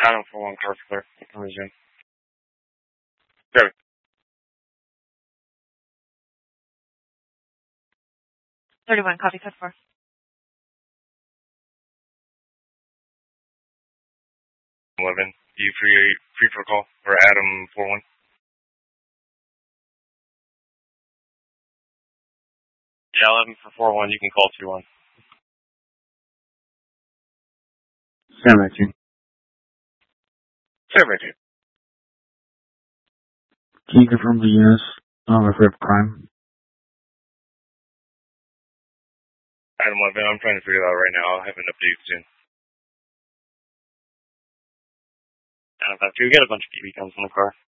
Adam for one car clear. You can resume. Go. 31, copy code 4. You free for call for Adam 41? Yeah, 11 for 41. You can call 21. Sam 18. Sam 18. Can you confirm the units if we have crime? Adam 11, I'm trying to figure it out right now. I'll have an update soon. Adam 5, we got a bunch of BB guns in the car.